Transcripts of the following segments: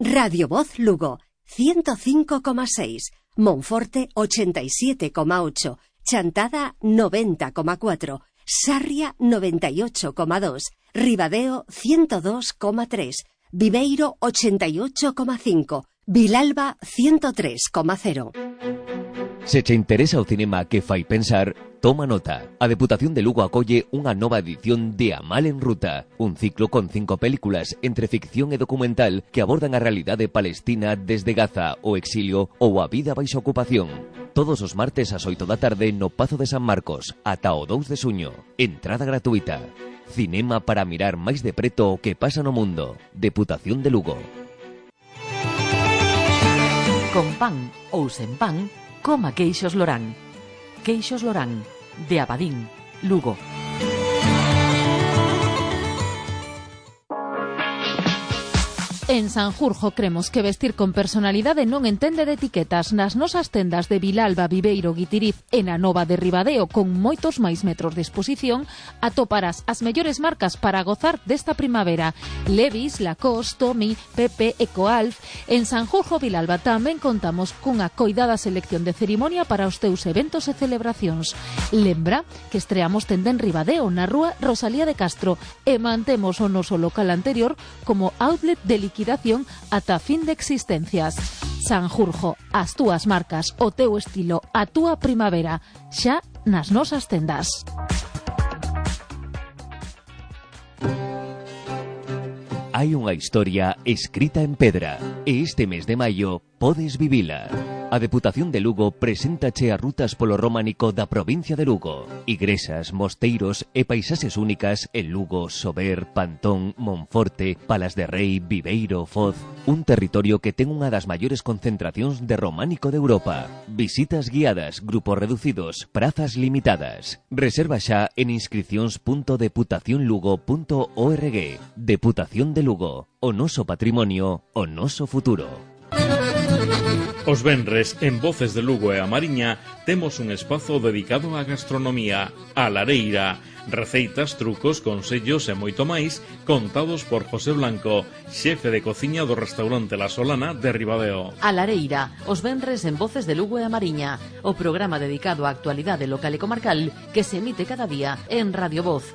Radio Voz Lugo, 105,6, Monforte 87,8, Chantada 90,4, Sarria 98,2, Ribadeo 102,3, Viveiro 88,5, Vilalba 103,0. Se che interesa o cinema que fai pensar, toma nota. A Deputación de Lugo acolle unha nova edición de A Mal en Ruta, un ciclo con 5 películas entre ficción e documental que abordan a realidade palestina desde Gaza, o exilio ou a vida baixo ocupación. Todos os martes ás 8 da tarde no Pazo de San Marcos, ata o 2 de xuño. Entrada gratuita. Cinema para mirar máis de preto o que pasa no mundo. Deputación de Lugo. Con pan ou sen pan, coma queixos Lorán. Queixos Lorán, de Abadín, Lugo. En Sanjurjo cremos que vestir con personalidade non entende de etiquetas. Nas nosas tendas de Vilalba, Viveiro, Guitiriz e na Nova de Ribadeo, con moitos máis metros de exposición, atoparás as mellores marcas para gozar desta primavera. Levi's, Lacoste, Tommy, Pepe, Ecoalf. En Sanjurjo, Vilalba, tamén contamos cunha coidada selección de cerimonia para os teus eventos e celebracións. Lembra que estreamos tenda en Ribadeo, na rúa Rosalía de Castro, e mantemos o noso local anterior como outlet de liquidación ata fin de existencias. Sanjurjo, as túas marcas, o teu estilo, a túa primavera, xa nas nosas tendas. Hai unha historia escrita en pedra e este mes de maio podes vivila. A Deputación de Lugo preséntache as rutas polo románico da provincia de Lugo. Igrexas, mosteiros e paisaxes únicas en Lugo, Sober, Pantón, Monforte, Palas de Rei, Viveiro, Foz. Un territorio que ten unha das maiores concentracións de románico de Europa. Visitas guiadas, grupos reducidos, prazas limitadas. Reserva xa en inscripcións.deputacionlugo.org. Deputación de Lugo. O noso patrimonio, o noso futuro. Os venres, en Voces de Lugo e a Mariña, temos un espazo dedicado á gastronomía, a lareira, receitas, trucos, consellos e moito máis, contados por José Blanco, xefe de cociña do restaurante La Solana de Ribadeo. A lareira, os venres en Voces de Lugo e a Mariña, o programa dedicado á actualidade local e comarcal que se emite cada día en Radio Voz.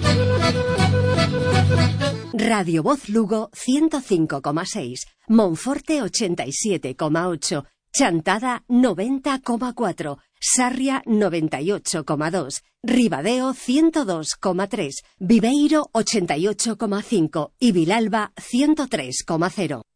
Radio Voz Lugo 105,6, Monforte 87,8, Chantada 90,4, Sarria 98,2, Ribadeo 102,3, Viveiro 88,5 y Vilalba 103,0.